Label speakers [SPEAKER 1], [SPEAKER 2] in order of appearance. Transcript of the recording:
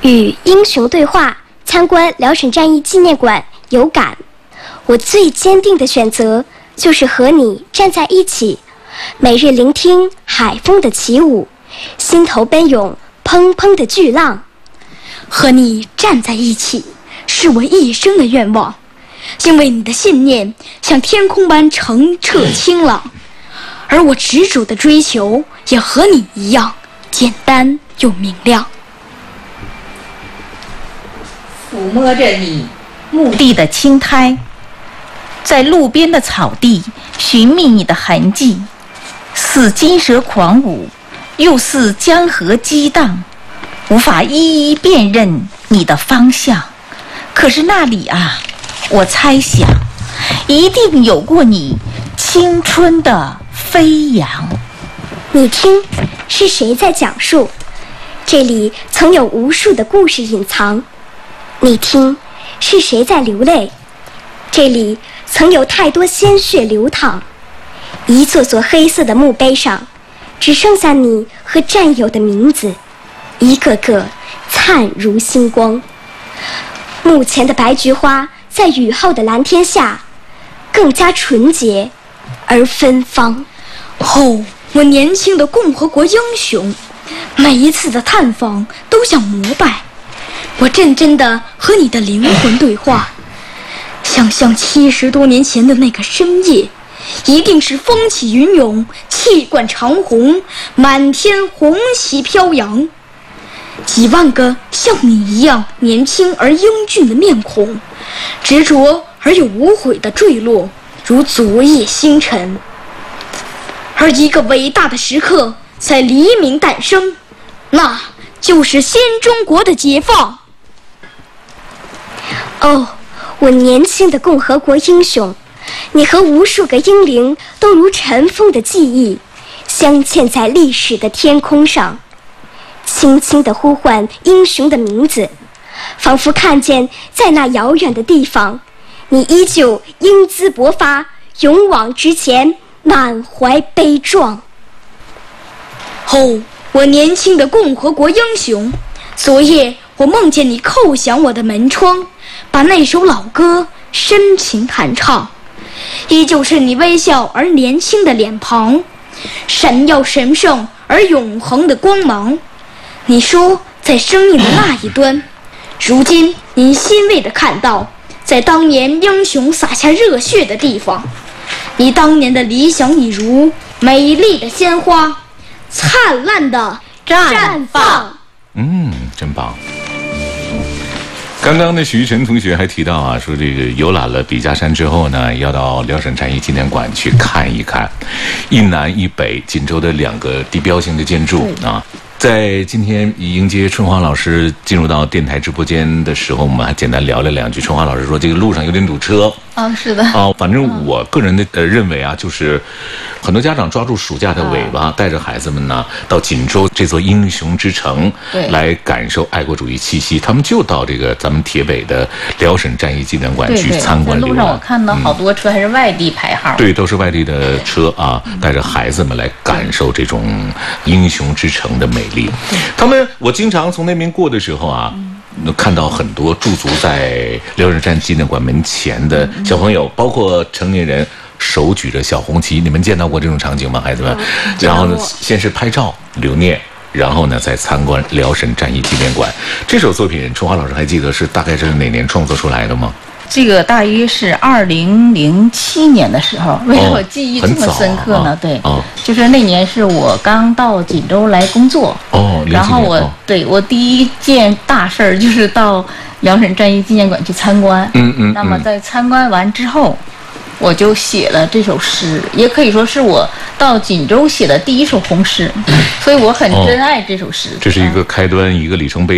[SPEAKER 1] 与英雄对话，参观辽沈战役纪念馆有感。我最坚定的选择就是和你站在一起，每日聆听海风的起舞，心头奔涌砰砰的巨浪。
[SPEAKER 2] 和你站在一起是我一生的愿望，因为你的信念像天空般澄澈清朗，而我执着的追求也和你一样简单又明亮。
[SPEAKER 3] 抚摸着你墓地的青苔，在路边的草地寻觅你的痕迹，似金蛇狂舞，又似江河激荡，无法一一辨认你的方向。可是那里啊，我猜想一定有过你青春的飞扬。
[SPEAKER 1] 你听，是谁在讲述？这里曾有无数的故事隐藏。你听，是谁在流泪？这里曾有太多鲜血流淌。一座座黑色的墓碑上，只剩下你和战友的名字，一个个灿如星光。墓前的白菊花在雨后的蓝天下更加纯洁而芬芳。
[SPEAKER 2] 我年轻的共和国英雄，每一次的探访都像膜拜。我真正的和你的灵魂对话，想象70多年前的那个深夜，一定是风起云涌，气贯长虹，满天红旗飘扬。几万个像你一样年轻而英俊的面孔，执着而又无悔的坠落，如昨夜星辰。而一个伟大的时刻在黎明诞生，那就是新中国的解放。
[SPEAKER 1] 哦，我年轻的共和国英雄，你和无数个英灵都如尘封的记忆，镶嵌在历史的天空上，轻轻地呼唤英雄的名字，仿佛看见在那遥远的地方，你依旧英姿勃发，勇往直前，满怀悲壮。
[SPEAKER 2] 我年轻的共和国英雄，昨夜我梦见你叩响我的门窗，把那首老歌深情弹唱，依旧是你微笑而年轻的脸庞，闪耀神圣而永恒的光芒。你说在生命的那一端，如今你欣慰地看到，在当年英雄洒下热血的地方，你当年的理想已如美丽的鲜花，灿烂的绽放。
[SPEAKER 4] 真棒。刚刚呢，许玉晨同学还提到啊，说这个游览了笔架山之后呢，要到辽沈战役纪念馆去看一看，一南一北锦州的2个地标性的建筑啊。在今天迎接春华老师进入到电台直播间的时候，我们还简单聊了2句。春华老师说，这个路上有点堵车。
[SPEAKER 3] 是的。
[SPEAKER 4] 反正我个人的认为啊，就是很多家长抓住暑假的尾巴，带着孩子们呢到锦州这座英雄之城来感受爱国主义气息。他们就到这个咱们铁北的辽沈战役纪念馆去参观浏览。
[SPEAKER 3] 路上我看到好多车还是外地牌号。
[SPEAKER 4] 对，都是外地的车啊，带着孩子们来感受这种英雄之城的美丽。我经常从那边过的时候啊，看到很多驻足在辽沈战纪念馆门前的小朋友，包括成年人，手举着小红旗。你们见到过这种场景吗，孩子们？然后呢，先是拍照留念，然后呢再参观辽沈战役纪念馆。这首作品，春华老师还记得大概是哪年创作出来的吗？
[SPEAKER 3] 这个大约是2007年的时候。为什么我记忆这么深刻呢？对，就是那年是我刚到锦州来工作。然后我第一件大事儿就是到辽沈战役纪念馆去参观。那么在参观完之后，我就写了这首诗，也可以说是我到锦州写的第一首红诗，所以我很珍爱这首诗。
[SPEAKER 4] 这是一个开端，一个里程碑。